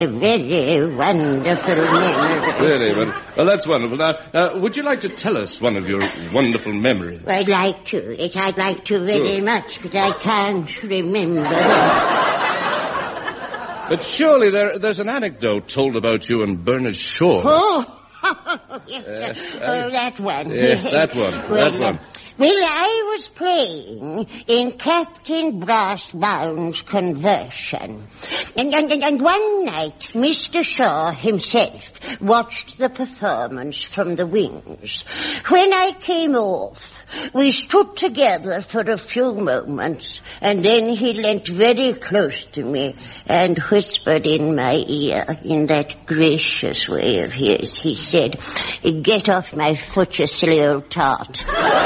A very wonderful memory. Really? Well, that's wonderful. Now, would you like to tell us one of your wonderful memories? I'd like to. Yes, I'd like to very much, but I can't remember that. But surely there's an anecdote told about you and Bernard Shaw. Oh, yes. That one. Yes, that one. Well, that one. Well, I was playing in Captain Brassbound's Conversion. And one night, Mr. Shaw himself watched the performance from the wings. When I came off, we stood together for a few moments, and then he leant very close to me and whispered in my ear in that gracious way of his. He said, "Get off my foot, you silly old tart."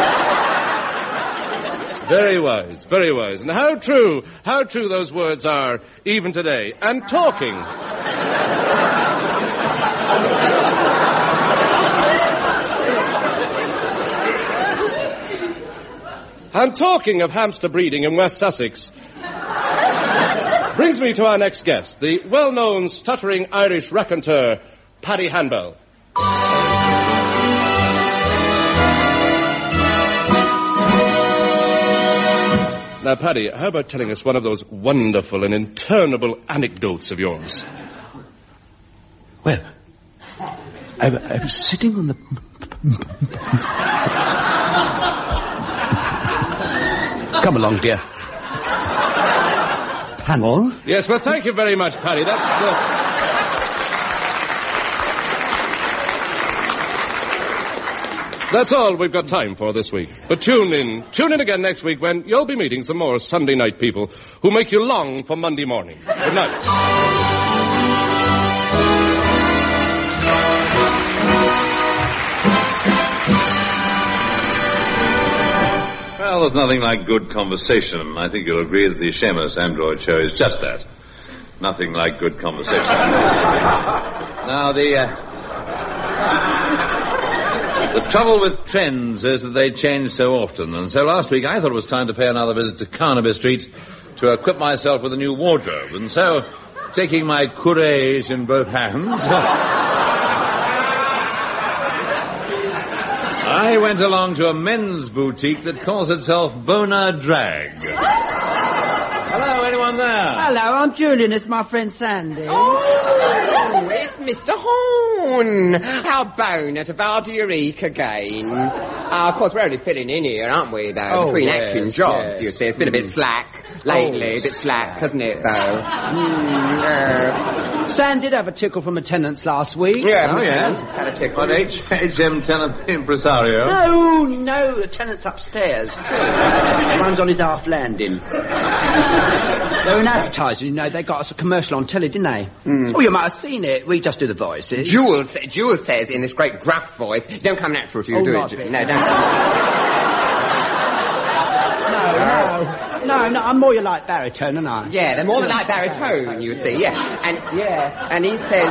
Very wise, very wise. And how true those words are even today. And talking. And talking of hamster breeding in West Sussex brings me to our next guest, the well-known stuttering Irish raconteur, Paddy Hanbell. Now, Paddy, how about telling us one of those wonderful and interminable anecdotes of yours? Well, I was sitting on the... Come along, dear. Panel? Yes, well, thank you very much, Paddy. That's all we've got time for this week. But tune in again next week when you'll be meeting some more Sunday night people who make you long for Monday morning. Good night. Well, there's nothing like good conversation. I think you'll agree that the Seamus Android show is just that. Nothing like good conversation. Now, the trouble with trends is that they change so often. And so last week I thought it was time to pay another visit to Carnaby Street to equip myself with a new wardrobe. And so, taking my courage in both hands, I went along to a men's boutique that calls itself Bona Drag. Hello, anyone there? Hello, I'm Julian. It's my friend Sandy. Oh, it's Mr. Horn. How bonnet about Eureka again. Of course, we're only filling in here, aren't we, though? Between acting jobs, you see. It's been a bit slack lately. A bit slack, hasn't it, though? Sam did have a tickle from the tenants last week. Yeah, Oh, yes. Had a tickle. What, H.M. tenant impresario? No, the tenant's upstairs. Runs on his half landing. They're in advertising, you know. They got us a commercial on telly, didn't they? Oh, you might have seen it. We just do the voices. Jules says in this great gruff voice, don't come natural to you, do it? No, don't. No, I'm more your like baritone, aren't I? Yeah, they're more than like baritone, you see, yeah. And he says,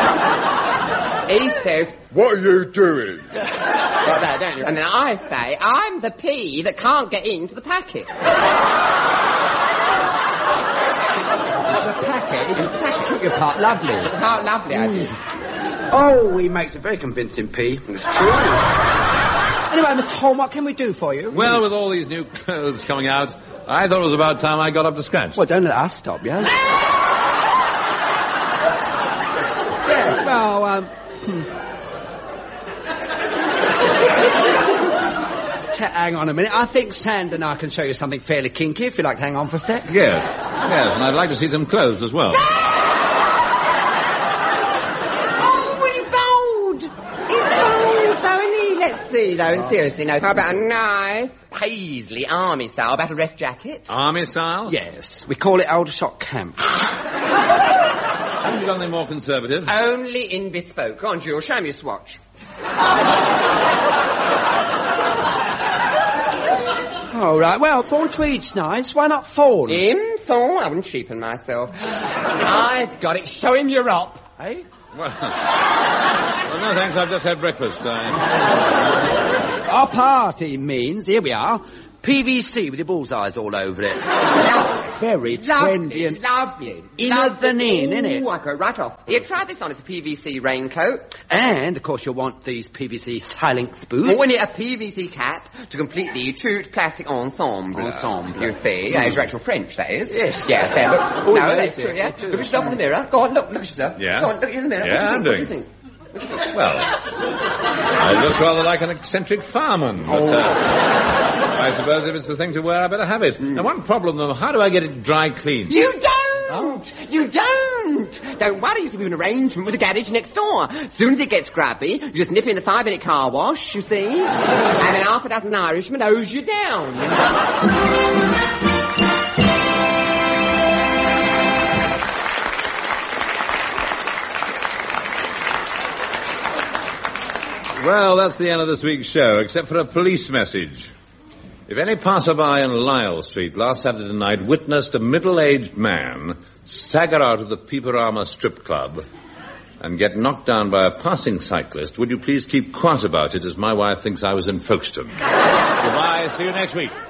what are you doing? Got that, don't you? And then I say, I'm the pea that can't get into the packet. The packet? The packet took your part lovely. How lovely, I did. Oh, he makes a very convincing pea. It's true. Anyway, Mr. Horn, what can we do for you? Well, with all these new clothes coming out, I thought it was about time I got up to scratch. Well, don't let us stop you. Yes, well, hang on a minute. I think Sand and I can show you something fairly kinky, if you'd like to hang on for a sec. Yes, and I'd like to see some clothes as well. Let's see, though, seriously, no. How about a nice paisley army style battle dress jacket? Army style? Yes, we call it Aldershot Camp. Haven't you got anything more conservative? Only in bespoke. Go on, Jules, show me your swatch. All right, well, fawn tweed's nice. Why not fawn? Fawn? I wouldn't cheapen myself. I've got it. Show him your up. Eh? Well, no, thanks. I've just had breakfast. Our party means, here we are, PVC with your bullseyes all over it. very trendy and lovely. inner than in, isn't it? Oh, I go right off. Here, try this on. It's a PVC raincoat. And, of course, you'll want these PVC high-length boots. Oh, and a PVC cap to complete the tout plastic ensemble. You see. It's actual French, that is. Yes. Yeah, fair. Look. Oh, No, yes, that's true, yes. yes. Look at yourself in the mirror. Go on, look at yourself. Yeah? Go on, look in the mirror. Yeah, What do you think? Well, I look rather like an eccentric fireman, but I suppose if it's the thing to wear, I better have it. Now, one problem, though, how do I get it dry cleaned? You don't! You don't! Don't worry, you can do an arrangement with the garage next door. As soon as it gets grubby, you just nip in the 5-minute car wash, you see? And then half a dozen Irishmen hose you down. Well, that's the end of this week's show, except for a police message. If any passerby in Lyle Street last Saturday night witnessed a middle-aged man stagger out of the Peeperama Strip Club and get knocked down by a passing cyclist, would you please keep quiet about it, as my wife thinks I was in Folkestone. Goodbye, see you next week.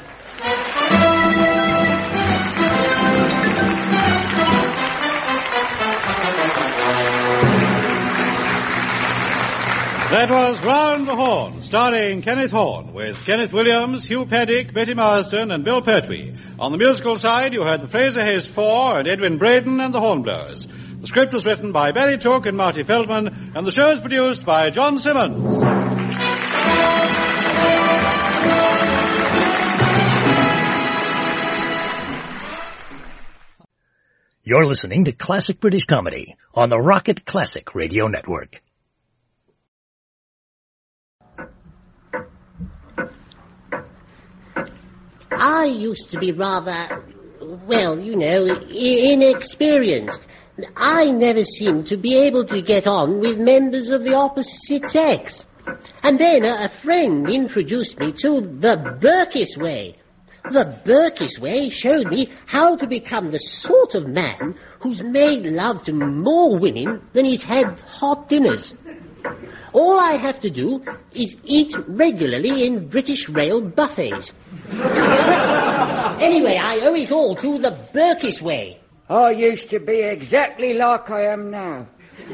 That was Round the Horn, starring Kenneth Horne, with Kenneth Williams, Hugh Paddick, Betty Marsden, and Bill Pertwee. On the musical side, you heard the Fraser Hayes Four and Edwin Braden and the Hornblowers. The script was written by Barry Took and Marty Feldman, and the show is produced by John Simmons. You're listening to Classic British Comedy on the Rocket Classic Radio Network. I used to be rather, well, you know, inexperienced. I never seemed to be able to get on with members of the opposite sex. And then a friend introduced me to the Burkiss Way. The Burkiss Way showed me how to become the sort of man who's made love to more women than he's had hot dinners. All I have to do is eat regularly in British Rail buffets. Anyway, I owe it all to the Burkiss Way. I used to be exactly like I am now.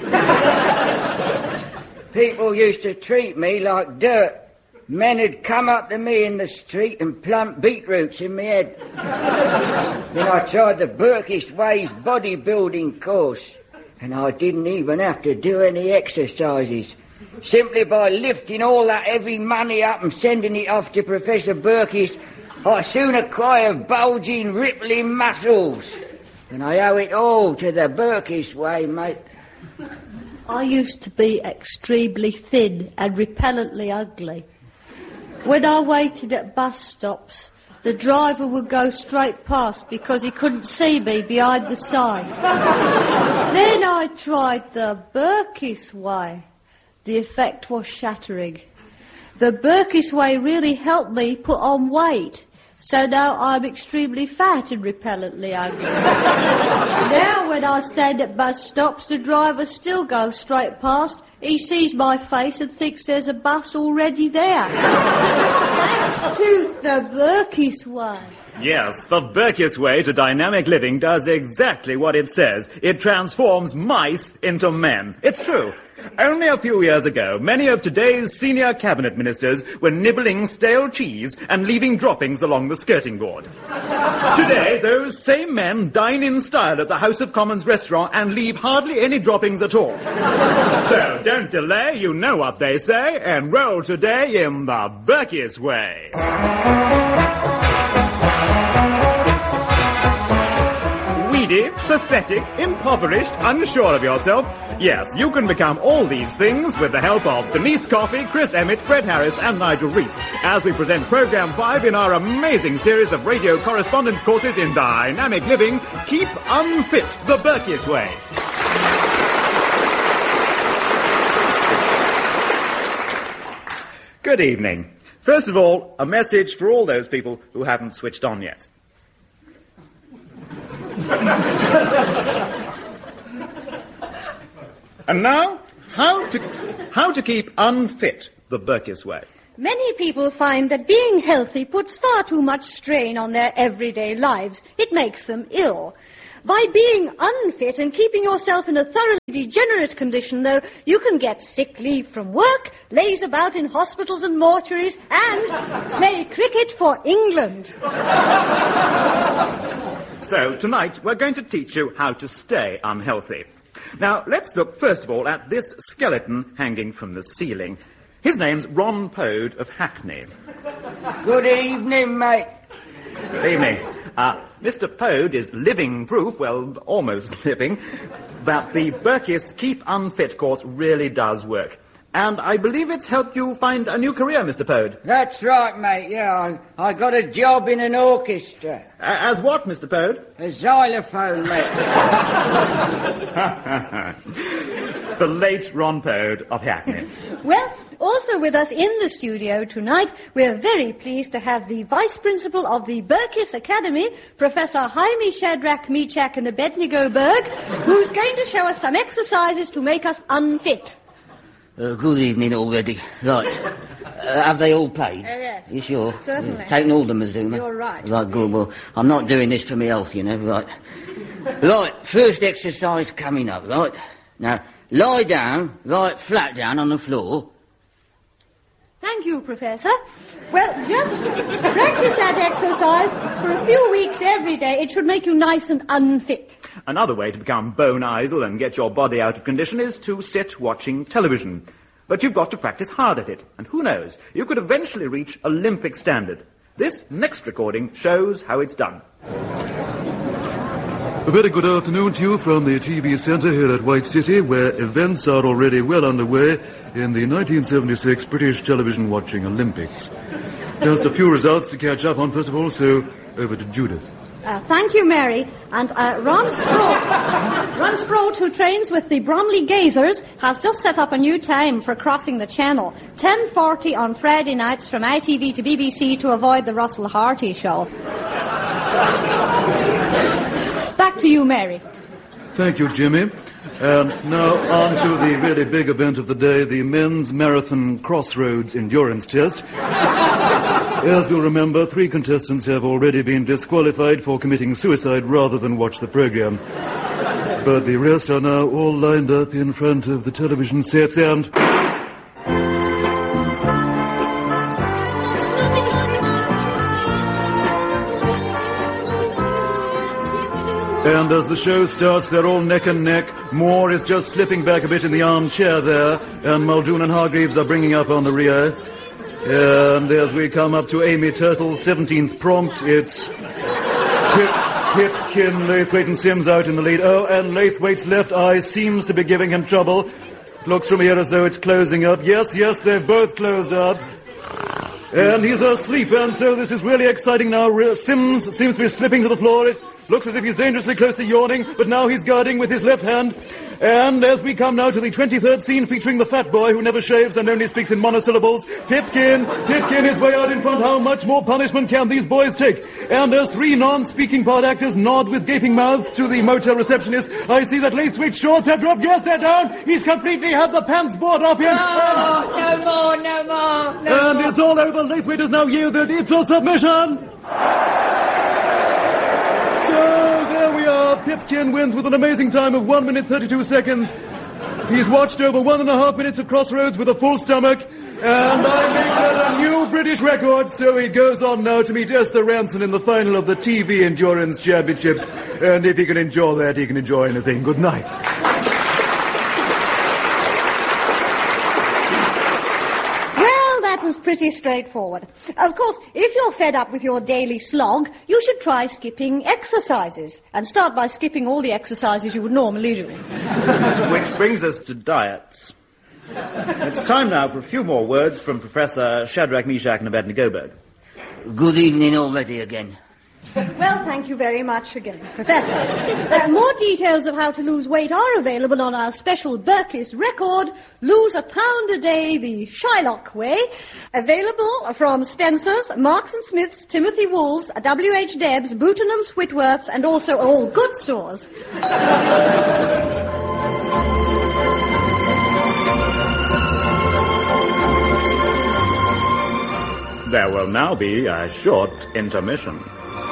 People used to treat me like dirt. Men had come up to me in the street and plumped beetroots in my head. Then I tried the Burkiss Way's bodybuilding course, and I didn't even have to do any exercises. Simply by lifting all that heavy money up and sending it off to Professor Burkiss, I soon acquired bulging, rippling muscles. And I owe it all to the Burkiss Way, mate. I used to be extremely thin and repellently ugly. When I waited at bus stops, the driver would go straight past because he couldn't see me behind the sign. Then I tried the Burkiss Way. The effect was shattering. The Burkiss Way really helped me put on weight, so now I'm extremely fat and repellently ugly. Now when I stand at bus stops, the driver still goes straight past. He sees my face and thinks there's a bus already there. Thanks to the Burkiss Way. Yes, the Burkiss Way to dynamic living does exactly what it says. It transforms mice into men. It's true. Only a few years ago, many of today's senior cabinet ministers were nibbling stale cheese and leaving droppings along the skirting board. Today, those same men dine in style at the House of Commons restaurant and leave hardly any droppings at all. So, don't delay, you know what they say, enroll today in the Burkiss Way. Weedy, pathetic, impoverished, unsure of yourself. Yes, you can become all these things with the help of Denise Coffey, Chris Emmett, Fred Harris, and Nigel Reese, as we present Program 5 in our amazing series of radio correspondence courses in dynamic living. Keep unfit the Burkiss Way. Good evening. First of all, a message for all those people who haven't switched on yet. And now, how to keep unfit the Burkiss Way. Many people find that being healthy puts far too much strain on their everyday lives. It makes them ill. By being unfit and keeping yourself in a thoroughly degenerate condition, though, you can get sick leave from work, laze about in hospitals and mortuaries, and play cricket for England. So, tonight, we're going to teach you how to stay unhealthy. Now, let's look first of all at this skeleton hanging from the ceiling. His name's Ron Pode of Hackney. Good evening, mate. Good evening. Mr. Pode is living proof, well, almost living, that the Burkiss Keep Unfit course really does work. And I believe it's helped you find a new career, Mr. Pode. That's right, mate, yeah. I got a job in an orchestra. As what, Mr. Pode? A xylophone, mate. The late Ron Pode of Hackney. Well, also with us in the studio tonight, we're very pleased to have the Vice Principal of the Burkiss Academy, Professor Jaime Shadrach, Meshach and Abednego Berg, who's going to show us some exercises to make us unfit. Good evening already. Right. Have they all paid? Yes. You sure? Certainly. Yeah. Taking all the Mazuma? You're right. Right, good. Well, I'm not doing this for my health, you know. Right. Right, first exercise coming up, right? Now, lie down, right flat down on the floor. Thank you, Professor. Well, just practice that exercise for a few weeks every day. It should make you nice and unfit. Another way to become bone idle and get your body out of condition is to sit watching television. But you've got to practice hard at it. And who knows, you could eventually reach Olympic standard. This next recording shows how it's done. A very good afternoon to you from the TV Centre here at White City, where events are already well underway in the 1976 British Television Watching Olympics. Just a few results to catch up on, first of all, so over to Judith. Thank you, Mary. And Ron Sprout, who trains with the Bromley Gazers, has just set up a new time for crossing the channel. 10:40 on Friday nights from ITV to BBC to avoid the Russell Harty show. Back to you, Mary. Thank you, Jimmy. And now on to the really big event of the day, the men's marathon crossroads endurance test. As you'll remember, 3 contestants have already been disqualified for committing suicide rather than watch the program. But the rest are now all lined up in front of the television sets and... And as the show starts, they're all neck and neck. Moore is just slipping back a bit in the armchair there, and Muldoon and Hargreaves are bringing up on the rear. And as we come up to Amy Turtle's 17th prompt, it's Pipkin, Laithwaite and Sims out in the lead. Oh, and Laithwaite's left eye seems to be giving him trouble. It looks from here as though it's closing up. Yes, they've both closed up. And he's asleep, and so this is really exciting now. Sims seems to be slipping to the floor. It looks as if he's dangerously close to yawning, but now he's guarding with his left hand. And as we come now to the 23rd scene featuring the fat boy who never shaves and only speaks in monosyllables, Pipkin is way out in front. How much more punishment can these boys take? And as 3 non-speaking part actors nod with gaping mouths to the motel receptionist, I see that Laithwaite's shorts have dropped. Yes, they're down. He's completely had the pants board off him. No more. It's all over. Laithwaite has now yielded. It's a submission. So there we are. Pipkin wins with an amazing time of 1 minute 32 seconds. He's watched over 1.5 minutes of Crossroads with a full stomach, and I make that a new British record. So he goes on now to meet Esther Ranson in the final of the TV Endurance Championships. And if he can enjoy that, he can enjoy anything. Good night. Was pretty straightforward. Of course, if you're fed up with your daily slog, you should try skipping exercises. And start by skipping all the exercises you would normally do. Which brings us to diets. It's time now for a few more words from Professor Shadrach, Meshach and Abednego Berg. Good evening already again. Well, thank you very much again, Professor. More details of how to lose weight are available on our special Burkiss record, Lose a Pound a Day the Shylock Way, available from Spencer's, Marks & Smith's, Timothy Wool's, W.H. Debs, Bootenham's, Whitworth's, and also all good stores. There will now be a short intermission.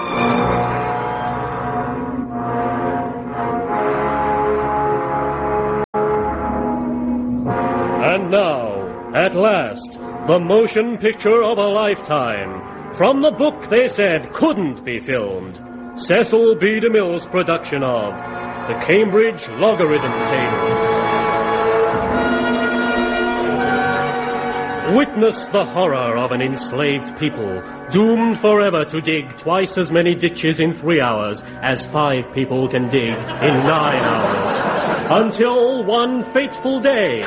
And now, at last, the motion picture of a lifetime. From the book they said couldn't be filmed. Cecil B. DeMille's production of The Cambridge Logarithm Tables. Witness the horror of an enslaved people, doomed forever to dig twice as many ditches in 3 hours as 5 people can dig in 9 hours. Until one fateful day.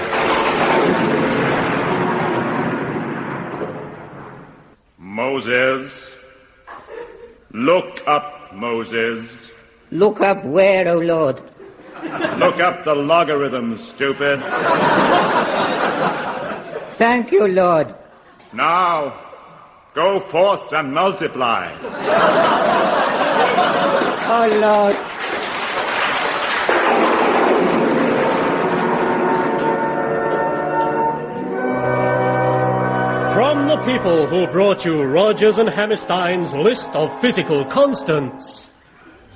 Moses. Look up, Moses. Look up where, O Lord? Look up the logarithm, stupid. Thank you, Lord. Now, go forth and multiply. Oh, Lord. From the people who brought you Rogers and Hammerstein's list of physical constants.